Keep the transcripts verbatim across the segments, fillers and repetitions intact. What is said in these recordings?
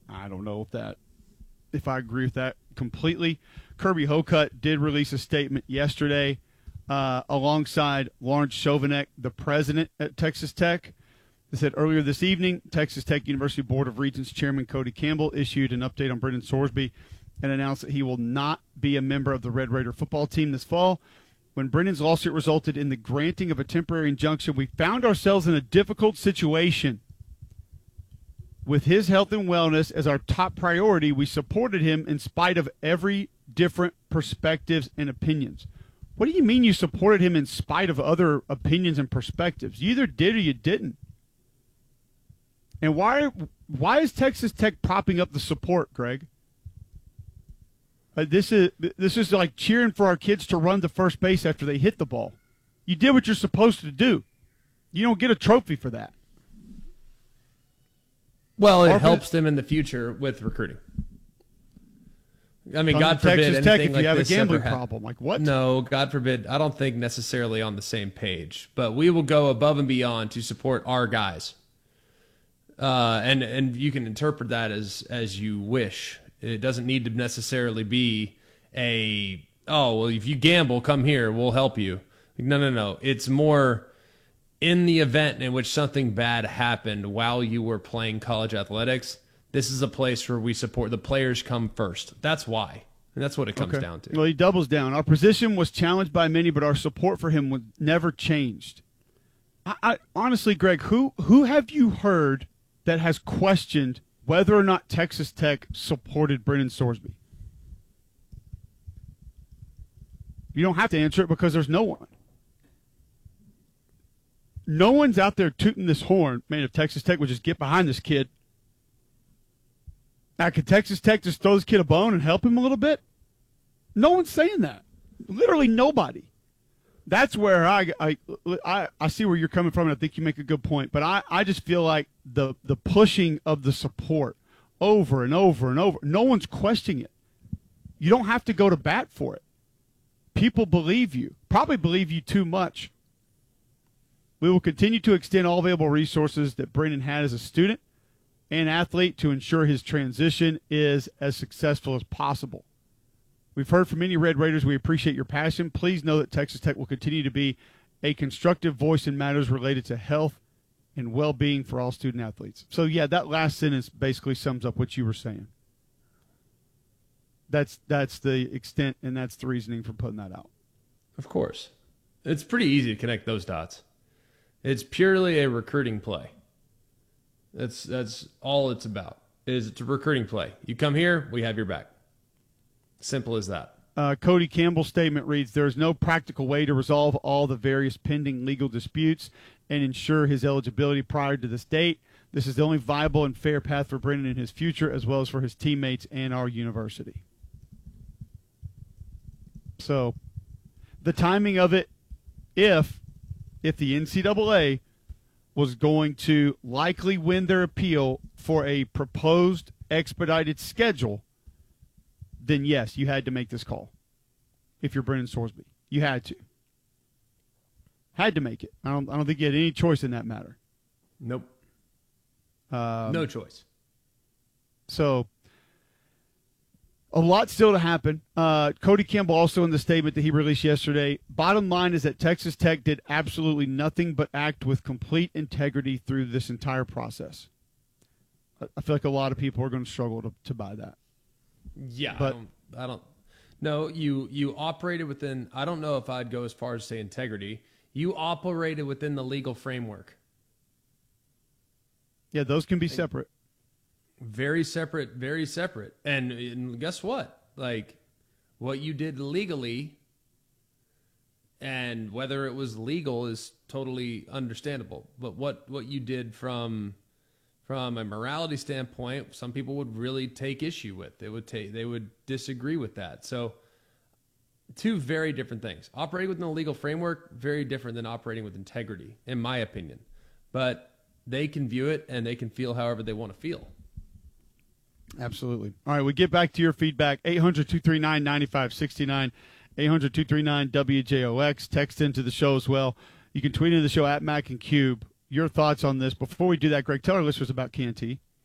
I don't know if that if I agree with that completely. Kirby Hocutt did release a statement yesterday uh, alongside Lawrence Chovanec, the president at Texas Tech. They said earlier this evening, Texas Tech University Board of Regents Chairman Cody Campbell issued an update on Brendan Sorsby and announced that he will not be a member of the Red Raider football team this fall. When Brendan's lawsuit resulted in the granting of a temporary injunction, we found ourselves in a difficult situation. With his health and wellness as our top priority, we supported him in spite of every different perspectives and opinions. What do you mean you supported him in spite of other opinions and perspectives? You either did or you didn't. And why why is Texas Tech propping up the support, Greg? Uh, this is this is like cheering for our kids to run to first base after they hit the ball. You did what you're supposed to do. You don't get a trophy for that. Well, it helps them in the future with recruiting. I mean, Come God to forbid Texas Tech anything if like you have a this gambling ever ha- problem. Like what? No, God forbid. I don't think necessarily on the same page, but we will go above and beyond to support our guys. Uh, and and you can interpret that as as you wish. It doesn't need to necessarily be a, oh, well, if you gamble, come here, we'll help you. No, no, no. It's more in the event in which something bad happened while you were playing college athletics, this is a place where we support. The players come first. That's why. And that's what it comes okay. down to. Well, he doubles down. Our position was challenged by many, but our support for him was never changed. I, I honestly, Greg, who who have you heard that has questioned whether or not Texas Tech supported Brendan Sorsby? You don't have to answer it because there's no one. No one's out there tooting this horn. Man, if Texas Tech would just get behind this kid. Now, could Texas Tech just throw this kid a bone and help him a little bit? No one's saying that. Literally nobody. That's where I, I, I, I see where you're coming from, and I think you make a good point. But I, I just feel like the, the pushing of the support over and over and over, no one's questioning it. You don't have to go to bat for it. People believe you, probably believe you too much. We will continue to extend all available resources that Brendan had as a student and athlete to ensure his transition is as successful as possible. We've heard from many Red Raiders. We appreciate your passion. Please know that Texas Tech will continue to be a constructive voice in matters related to health and well-being for all student athletes. So, yeah, that last sentence basically sums up what you were saying. That's that's the extent, and that's the reasoning for putting that out. Of course. It's pretty easy to connect those dots. It's purely a recruiting play. That's that's all it's about. Is it's a recruiting play. You come here, we have your back. Simple as that. Uh, Cody Campbell's statement reads, there is no practical way to resolve all the various pending legal disputes and ensure his eligibility prior to this date. This is the only viable and fair path for Brendan in his future, as well as for his teammates and our university. So the timing of it, if if the N C double A was going to likely win their appeal for a proposed expedited schedule, then yes, you had to make this call. If you're Brendan Sorsby, you had to. Had to make it. I don't. I don't think you had any choice in that matter. Nope. Um, no choice. So, a lot still to happen. Uh, Cody Campbell also in the statement that he released yesterday. Bottom line is that Texas Tech did absolutely nothing but act with complete integrity through this entire process. I feel like a lot of people are going to struggle to, to buy that. Yeah, but, I don't. I don't. No, you you operated within. I don't know if I'd go as far as say integrity. You operated within the legal framework. Yeah, those can be separate. Very separate, very separate. And, and guess what? Like, what you did legally and whether it was legal is totally understandable. But what, what you did from from a morality standpoint, some people would really take issue with. They would take they would disagree with that. So two very different things. Operating within a legal framework, very different than operating with integrity, in my opinion. But they can view it and they can feel however they want to feel. Absolutely. All right, we get back to your feedback. eight hundred, two three nine, nine five six nine, eight hundred, two three nine, W J O X. Text into the show as well. You can tweet into the show at Mac and Cube. Your thoughts on this. Before we do that, Greg, tell our listeners about Canty.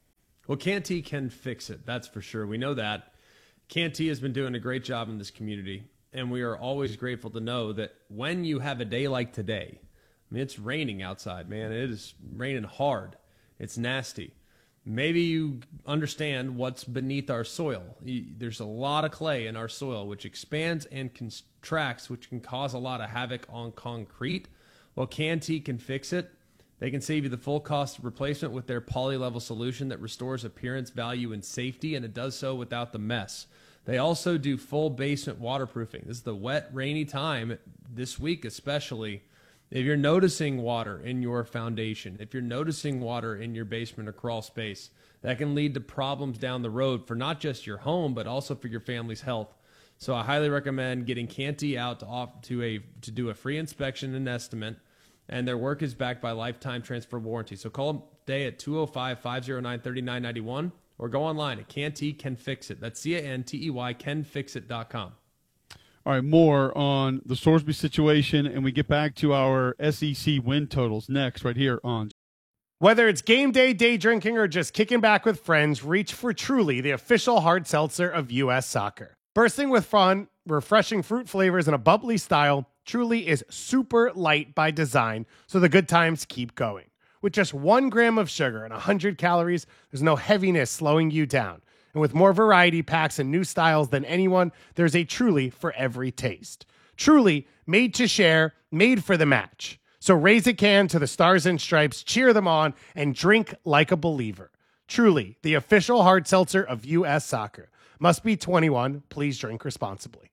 Well, Canty can fix it. That's for sure. We know that. Canty has been doing a great job in this community, and we are always grateful to know that when you have a day like today, I mean, it's raining outside, man. It is raining hard. It's nasty. Maybe you understand what's beneath our soil. There's a lot of clay in our soil, which expands and contracts, which can cause a lot of havoc on concrete. Well, Canty can fix it. They can save you the full cost of replacement with their poly-level solution that restores appearance, value, and safety, and it does so without the mess. They also do full basement waterproofing. This is the wet, rainy time, this week especially. If you're noticing water in your foundation, if you're noticing water in your basement or crawl space, that can lead to problems down the road for not just your home, but also for your family's health. So I highly recommend getting Canty out to, off, to, a, to do a free inspection and estimate, and their work is backed by lifetime transfer warranty. So call them today at two oh five, five oh nine, three nine nine one or go online at Canty Can Fix It. That's C A N T E Y, can fix it dot com. All right, more on the Sorsby situation, and we get back to our S E C win totals next right here on. Whether it's game day, day drinking, or just kicking back with friends, reach for Truly, the official hard seltzer of U S Soccer. Bursting with fun, refreshing fruit flavors, and a bubbly style, Truly is super light by design, so the good times keep going. With just one gram of sugar and one hundred calories, there's no heaviness slowing you down. And with more variety packs and new styles than anyone, there's a Truly for every taste. Truly, made to share, made for the match. So raise a can to the Stars and Stripes, cheer them on, and drink like a believer. Truly, the official hard seltzer of U S Soccer. Must be twenty-one. Please drink responsibly.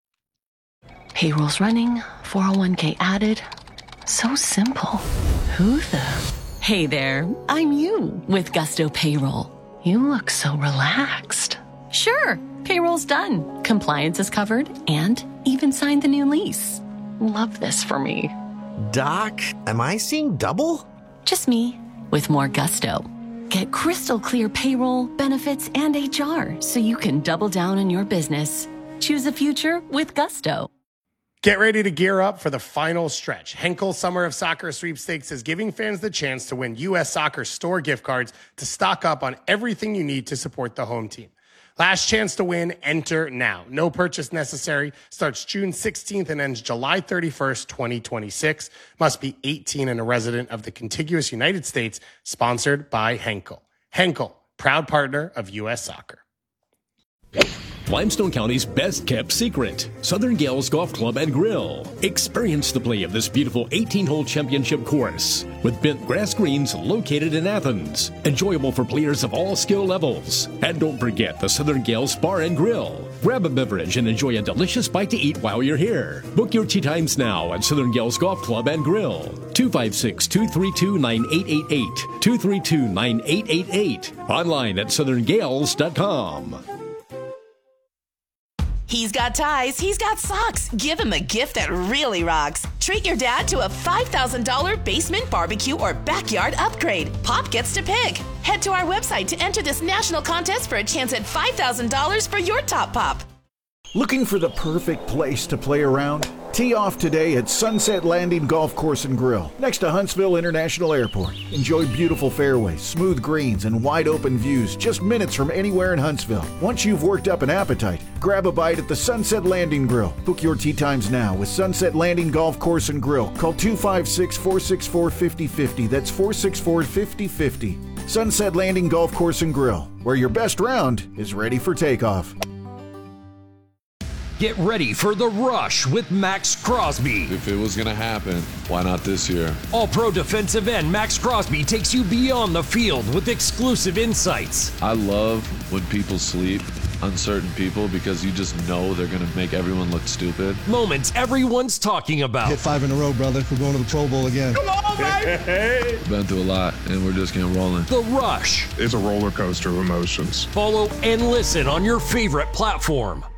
Payroll's running, four oh one k added. So simple. Who the? Hey there, I'm you with Gusto Payroll. You look so relaxed. Sure, payroll's done. Compliance is covered and even signed the new lease. Love this for me. Doc, am I seeing double? Just me with more gusto. Get crystal clear payroll, benefits, and H R so you can double down on your business. Choose a future with Gusto. Get ready to gear up for the final stretch. Henkel Summer of Soccer Sweepstakes is giving fans the chance to win U S Soccer store gift cards to stock up on everything you need to support the home team. Last chance to win, enter now. No purchase necessary. Starts June sixteenth and ends July thirty-first, twenty twenty-six. Must be eighteen and a resident of the contiguous United States. Sponsored by Henkel. Henkel, proud partner of U S Soccer. Limestone County's best-kept secret, Southern Gales Golf Club and Grill. Experience the play of this beautiful eighteen-hole championship course with bent grass greens located in Athens. Enjoyable for players of all skill levels. And don't forget the Southern Gales Bar and Grill. Grab a beverage and enjoy a delicious bite to eat while you're here. Book your tee times now at Southern Gales Golf Club and Grill. two five six, two three two, nine eight eight eight. two three two, nine eight eight eight. Online at southern gales dot com. He's got ties, he's got socks. Give him a gift that really rocks. Treat your dad to a five thousand dollars basement barbecue or backyard upgrade. Pop gets to pick. Head to our website to enter this national contest for a chance at five thousand dollars for your top pop. Looking for the perfect place to play around? Tee off today at Sunset Landing Golf Course and Grill, next to Huntsville International Airport. Enjoy beautiful fairways, smooth greens, and wide open views just minutes from anywhere in Huntsville. Once you've worked up an appetite, grab a bite at the Sunset Landing Grill. Book your tee times now with Sunset Landing Golf Course and Grill. Call two five six, four six four, five oh five oh. That's four six four, five oh five oh. Sunset Landing Golf Course and Grill, where your best round is ready for takeoff. Get ready for The Rush with Max Crosby. If it was going to happen, why not this year? All-pro defensive end Max Crosby takes you beyond the field with exclusive insights. I love when people sleep, uncertain people, because you just know they're going to make everyone look stupid. Moments everyone's talking about. Hit five in a row, brother. We're going to the Pro Bowl again. Come on, baby! We've been through a lot, and we're just getting rolling. The Rush. It's a roller coaster of emotions. Follow and listen on your favorite platform.